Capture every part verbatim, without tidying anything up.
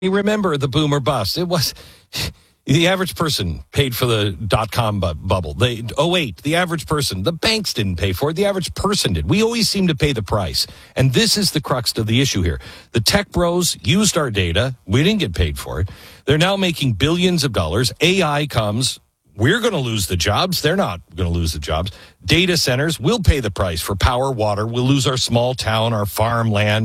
You remember the boom or bust. It was the average person paid for the dot-com bu- bubble. They, oh, wait, the average person, the banks didn't pay for it. The average person did. We always seem to pay the price. And this is the crux of the issue here. The tech bros used our data. We didn't get paid for it. They're now making billions of dollars. A I comes. We're going to lose the jobs. They're not going to lose the jobs. Data centers will pay the price for power, water. We'll lose our small town, our farmland.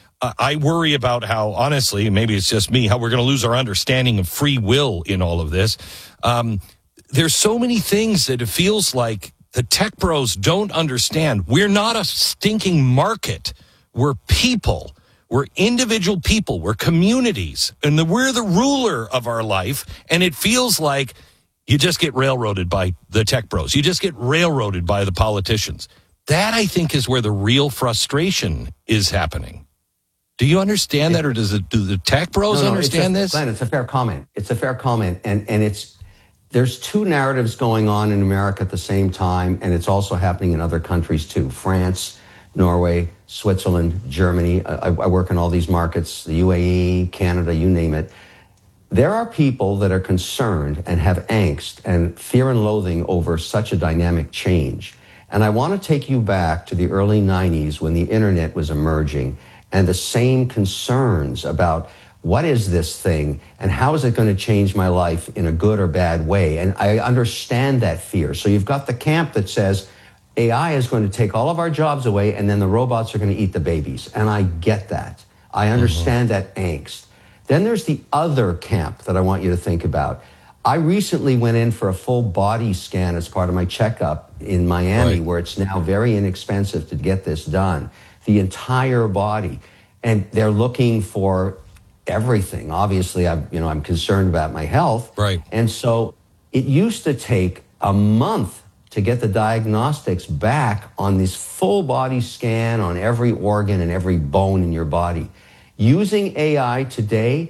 I worry about how, honestly, maybe it's just me, how we're going to lose our understanding of free will in all of this. Um, there's so many things that it feels like the tech bros don't understand. We're not a stinking market. We're people. We're individual people. We're communities. And the, we're the ruler of our life. And it feels like you just get railroaded by the tech bros. You just get railroaded by the politicians. That, I think, is where the real frustration is happening. Do you understand that, or does it, do the tech bros no, no, understand it's a, this? Glenn, it's a fair comment. It's a fair comment, and and it's there's two narratives going on in America at the same time, and it's also happening in other countries too. France, Norway, Switzerland, Germany. I, I work in all these markets, the U A E, Canada, you name it. There are people that are concerned and have angst and fear and loathing over such a dynamic change. And I want to take you back to the early nineties when the internet was emerging, and the same concerns about what is this thing and how is it going to change my life in a good or bad way. And I understand that fear. So you've got the camp that says A I is going to take all of our jobs away and then the robots are going to eat the babies. And I get that. I understand mm-hmm. that angst. Then there's the other camp that I want you to think about. I recently went in for a full body scan as part of my checkup in Miami, right. where it's now very inexpensive to get this done. The entire body, and they're looking for everything. Obviously, I'm, you know, I'm concerned about my health, right? And so it used to take a month to get the diagnostics back on this full body scan on every organ and every bone in your body. Using A I today,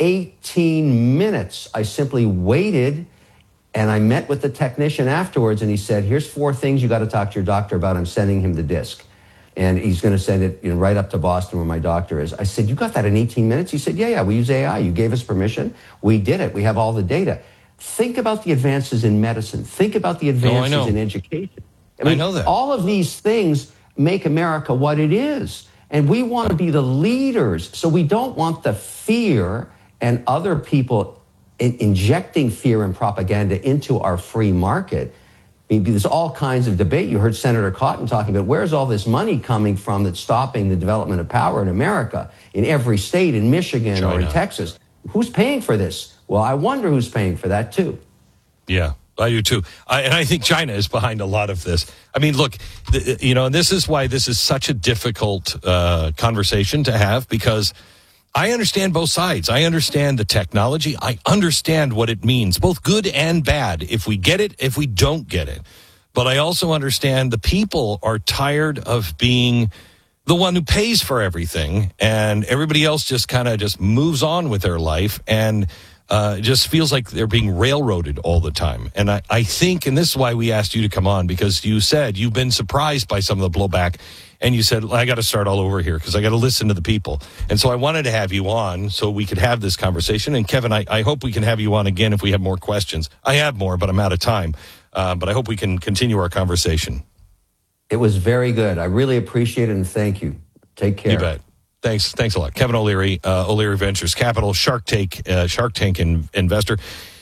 eighteen minutes. I simply waited, and I met with the technician afterwards, and he said, "Here's four things you got to talk to your doctor about. I'm sending him the disc." And he's going to send it, you know, right up to Boston where my doctor is. I said, "You got that in eighteen minutes? He said, yeah, yeah, we use A I. You gave us permission. We did it. We have all the data." Think about the advances in medicine. Think about the advances no, in education. I, mean, I know that. All of these things make America what it is. And we want to be the leaders. So we don't want the fear and other people in- injecting fear and propaganda into our free market. I mean, there's all kinds of debate. You heard Senator Cotton talking about where's all this money coming from that's stopping the development of power in America, in every state, in Michigan China. Or in Texas. Who's paying for this? Well, I wonder who's paying for that, too. Yeah, I do, too. I, and I think China is behind a lot of this. I mean, look, the, you know, and this is why this is such a difficult uh, conversation to have, because I understand both sides. I understand the technology. I understand what it means, both good and bad, if we get it, if we don't get it. But I also understand the people are tired of being the one who pays for everything, and everybody else just kind of just moves on with their life, and uh, just feels like they're being railroaded all the time. And I, I think, and this is why we asked you to come on, because you said you've been surprised by some of the blowback. And you said, I got to start all over here because I got to listen to the people. And so I wanted to have you on so we could have this conversation. And Kevin, I, I hope we can have you on again if we have more questions. I have more, but I'm out of time. Uh, but I hope we can continue our conversation. It was very good. I really appreciate it, and thank you. Take care. You bet. Thanks. Thanks a lot. Kevin O'Leary, uh, O'Leary Ventures Capital, Shark Tank, uh, Shark Tank in, investor.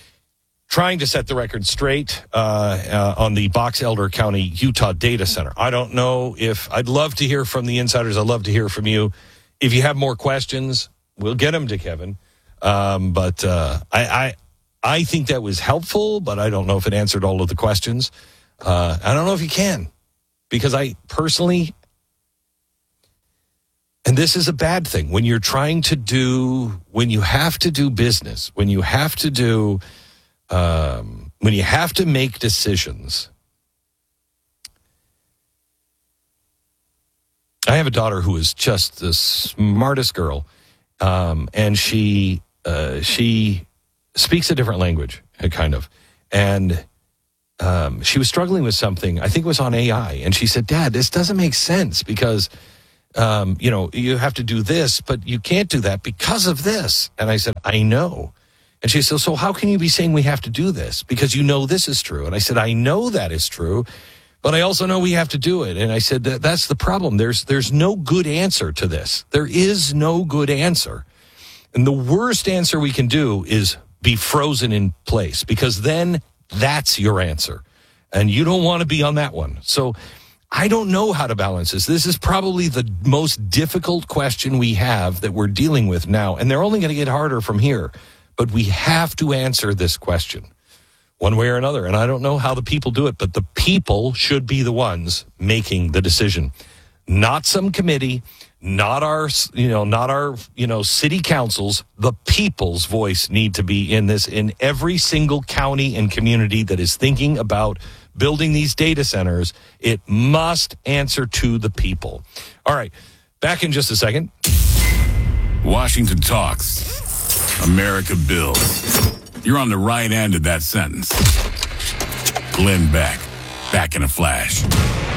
Trying to set the record straight uh, uh, on the Box Elder County, Utah data center. I don't know if I'd love to hear from the insiders. I'd love to hear from you. If you have more questions, we'll get them to Kevin. Um, but uh, I, I, I think that was helpful, but I don't know if it answered all of the questions. Uh, I don't know if you can, because I personally, and this is a bad thing when you're trying to do, when you have to do business, when you have to do. Um, when you have to make decisions. I have a daughter who is just the smartest girl, um, and she uh, she speaks a different language, kind of, and um, she was struggling with something. I think it was on A I, and she said, "Dad, this doesn't make sense because um, you know, you have to do this, but you can't do that because of this. And I said, I know. And she said, so how can you be saying we have to do this? Because you know this is true. And I said, I know that is true, but I also know we have to do it. And I said, that, that's the problem. There's there's no good answer to this. There is no good answer. And the worst answer we can do is be frozen in place, because then that's your answer. And you don't want to be on that one. So I don't know how to balance this. This is probably the most difficult question we have that we're dealing with now. And they're only going to get harder from here. But we have to answer this question one way or another. And I don't know how the people do it, but the people should be the ones making the decision. Not some committee, not our, you know, not our, you know, city councils. The people's voice need to be in this, in every single county and community that is thinking about building these data centers. It must answer to the people. All right, back in just a second. Washington talks. America builds. You're on the right end of that sentence. Glenn Beck, back in a flash.